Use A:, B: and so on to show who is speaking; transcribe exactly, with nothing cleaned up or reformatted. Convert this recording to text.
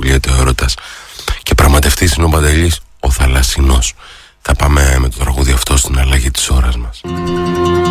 A: αναπολύεται ο έρωτας και πραγματευτής είναι ο Παντελής ο Θαλασσινός. Θα πάμε με το τραγούδι αυτό στην αλλαγή της ώρας μας.